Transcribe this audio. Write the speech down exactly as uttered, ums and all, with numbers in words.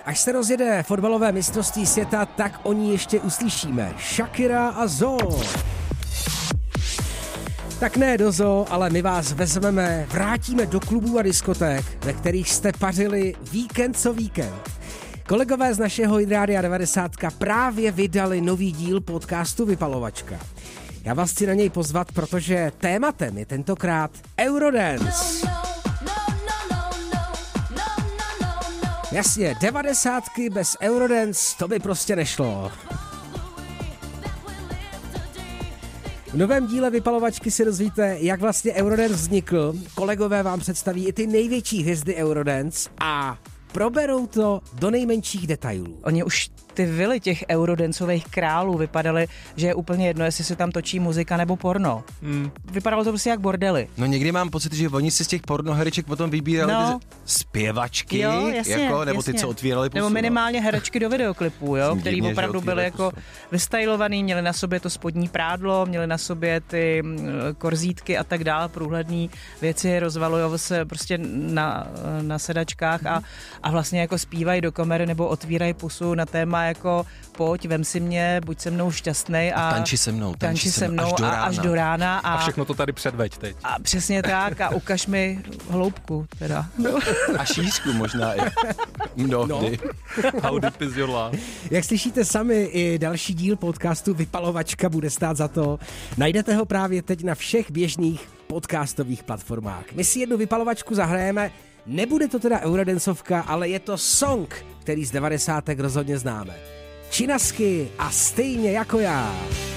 Až se rozjede fotbalové mistrovství světa, tak o ní ještě uslyšíme. Shakira a Zoo. Tak ne do zoo, ale my vás vezmeme, vrátíme do klubů a diskoték, ve kterých jste pařili víkend co víkend. Kolegové z našeho Hit devadesát právě vydali nový díl podcastu Vypalovačka. Já vás chci na něj pozvat, protože tématem je tentokrát Eurodance. Jasně, devadesátky bez Eurodance, to by prostě nešlo. V novém díle Vypalovačky si dozvíte, jak vlastně Eurodance vznikl. Kolegové vám představí i ty největší hvězdy Eurodance a proberou to do nejmenších detailů. Oni už ty vily těch eurodancových králů vypadaly, že je úplně jedno, jestli se tam točí muzika nebo porno. Hmm. Vypadalo to prostě jak bordely. No někdy mám pocit, že oni si z těch pornohereček potom vybírali no. ty zpěvačky, jo, jasně, jako, nebo jasně. ty, co otvírali pusu. Nebo minimálně herečky do videoklipů, jo, který divně, opravdu byly jako vystylovaný, měli na sobě to spodní prádlo, měli na sobě ty korzítky a tak dále, průhledný věci, rozvalují se prostě na, na sedačkách hmm. a, a vlastně jako zpívají do kamery nebo otvírají pusu na téma jako pojď, vem si mě, buď se mnou šťastnej a, a tanči se mnou, tanči, tanči se mnou, až do, a, až do rána. A, a všechno to tady předveď teď. A přesně tak a ukaž mi hloubku teda. A šířku možná i. Mnohdy. No. How deep is your love? Jak slyšíte sami, i další díl podcastu Vypalovačka bude stát za to. Najdete ho právě teď na všech běžných podcastových platformách. My si jednu vypalovačku zahrajeme. Nebude to teda eurodancovka, ale je to song, který z devadesátek rozhodně známe. Činasky a Stejně jako já.